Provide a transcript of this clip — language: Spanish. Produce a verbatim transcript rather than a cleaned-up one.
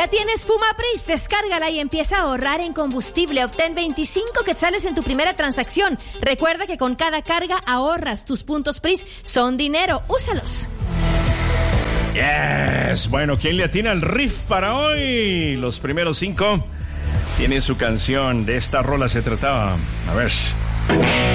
Ya tienes Pumapris, descárgala y empieza a ahorrar en combustible. Obtén veinticinco quetzales en tu primera transacción. Recuerda que con cada carga ahorras. Tus puntos Pris son dinero. Úsalos. Yes. Bueno, ¿quién le atina el riff para hoy? Los primeros cinco tienen su canción. De esta rola se trataba. A ver.